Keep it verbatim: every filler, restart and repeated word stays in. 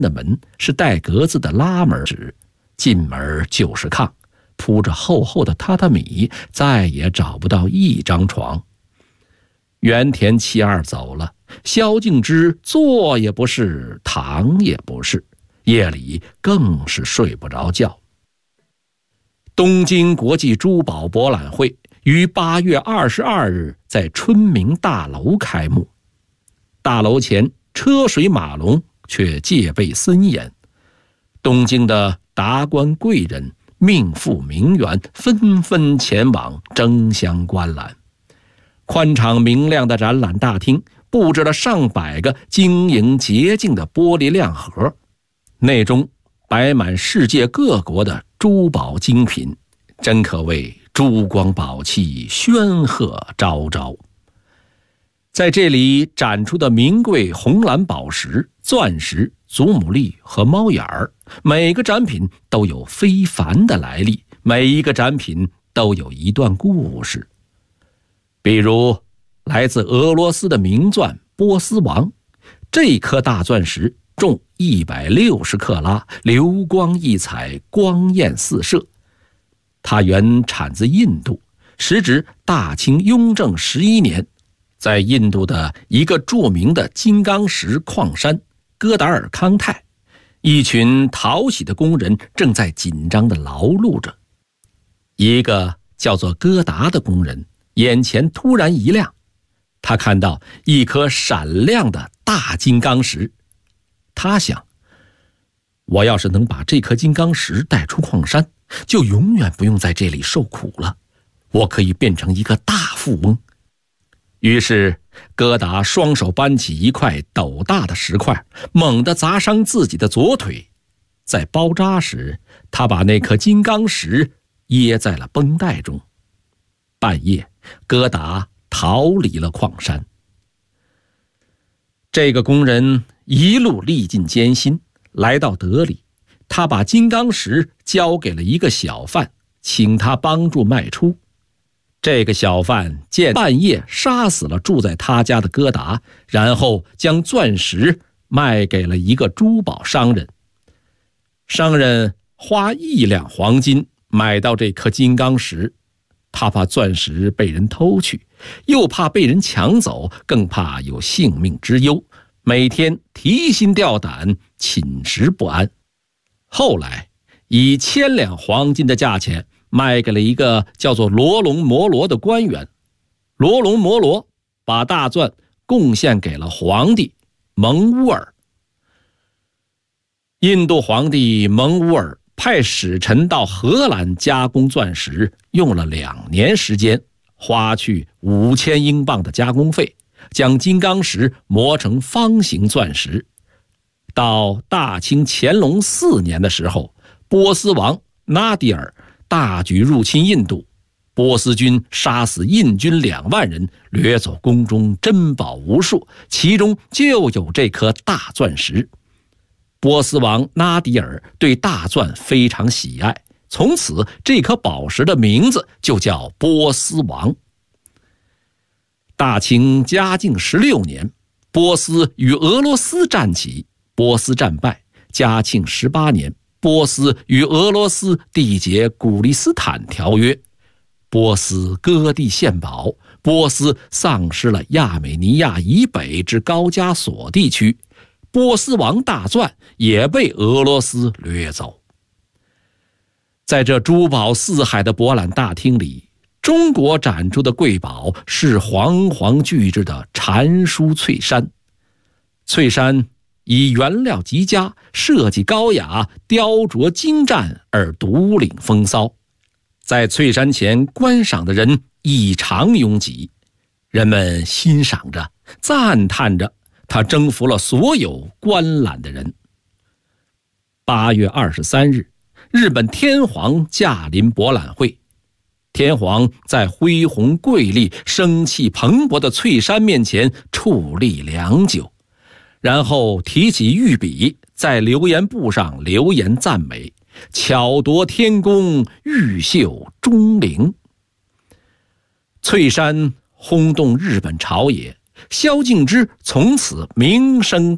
的门是带格子的拉门纸，进门就是炕，铺着厚厚的榻榻米，再也找不到一张床。原田七二走了，萧敬之坐也不是，躺也不是，夜里更是睡不着觉。东京国际珠宝博览会于八月二十二日在春明大楼开幕，大楼前车水马龙，却戒备森严。东京的达官贵人、命妇名媛纷纷前往争相观览。宽敞明亮的展览大厅布置了上百个晶莹洁净的玻璃亮盒，内中摆满世界各国的珠宝精品，真可谓珠光宝气，煊赫昭昭。在这里展出的名贵红蓝宝石、钻石、祖母绿和猫眼儿，每个展品都有非凡的来历，每一个展品都有一段故事。比如来自俄罗斯的名钻波斯王，这颗大钻石重一百六十克拉，流光溢彩，光艳四射。它原产自印度，时值大清雍正十一年，在印度的一个著名的金刚石矿山哥达尔康泰，一群讨喜的工人正在紧张地劳碌着。一个叫做戈达的工人眼前突然一亮，他看到一颗闪亮的大金刚石。他想，我要是能把这颗金刚石带出矿山，就永远不用在这里受苦了，我可以变成一个大富翁。于是戈达双手搬起一块斗大的石块，猛地砸伤自己的左腿。在包扎时，他把那颗金刚石掖在了绷带中。半夜，戈达逃离了矿山。这个工人一路历尽艰辛，来到德里，他把金刚石交给了一个小贩，请他帮助卖出。这个小贩见半夜杀死了住在他家的戈达，然后将钻石卖给了一个珠宝商人。商人花一两黄金买到这颗金刚石，他怕钻石被人偷去，又怕被人抢走，更怕有性命之忧，每天提心吊胆，寝食不安。后来以千两黄金的价钱卖给了一个叫做罗龙摩罗的官员。罗龙摩罗把大钻贡献给了皇帝蒙乌尔。印度皇帝蒙乌尔派使臣到荷兰加工钻石，用了两年时间，花去五千英镑的加工费，将金刚石磨成方形钻石。到大清乾隆四年的时候，波斯王纳迪尔大举入侵印度，波斯军杀死印军两万人，掠走宫中珍宝无数，其中就有这颗大钻石。波斯王纳迪尔对大钻非常喜爱，从此这颗宝石的名字就叫波斯王。大清嘉靖十六年，波斯与俄罗斯战起，波斯战败。嘉庆十八年，波斯与俄罗斯缔结古利斯坦条约，波斯割地献宝，波斯丧失了亚美尼亚以北之高加索地区，波斯王大钻也被俄罗斯掠走。在这珠宝四海的博览大厅里，中国展出的贵宝是煌煌巨制的禅书翠山。翠山以原料极佳、设计高雅、雕琢精湛而独领风骚，在翠山前观赏的人异常拥挤，人们欣赏着、赞叹着，它征服了所有观览的人。八月二十三日，日本天皇驾临博览会，天皇在恢宏贵丽、生气蓬勃的翠山面前矗立良久，然后提起御笔，在留言簿上留言赞美，巧夺天工，玉秀钟灵。翠山轰动日本朝野，萧敬之从此名声